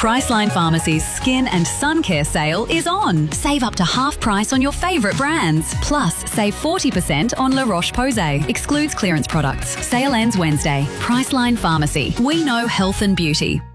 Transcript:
Priceline Pharmacy's Skin and Sun Care sale is on. Save up to half price on your favourite brands. Plus, save 40% on La Roche-Posay. Excludes clearance products. Sale ends Wednesday. Priceline Pharmacy. We know health and beauty.